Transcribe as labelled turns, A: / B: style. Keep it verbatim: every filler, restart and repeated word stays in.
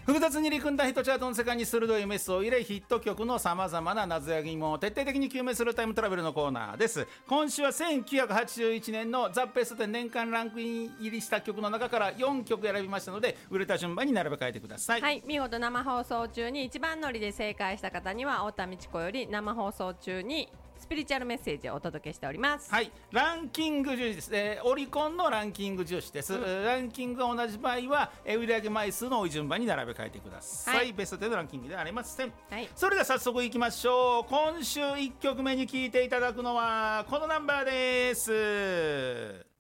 A: 複雑に入り組んだヒットチャートの世界に鋭いメスを入れ、ヒット曲のさまざまな謎や疑問を徹底的に究明するタイムトラベルのコーナーです。今週はせんきゅうひゃくはちじゅういちねんのザ・ベストテン年間ランクイン入りした曲の中からよんきょく選びましたので、売れた順番に並べ替えてください。
B: はい、見事生放送中に一番乗りで正解した方には太田美智子より生放送中にスピリチュアルメッセージをお届けしております。
A: はい、ランキング重視です、えー、オリコンのランキング重視です、うん、ランキングが同じ場合は、えー、売上枚数の多い順番に並べ替えてください、はい、ベストテンのランキングではありません、はい、それでは早速いきましょう。今週いっきょくめに聴いていただくのはこのナンバーです。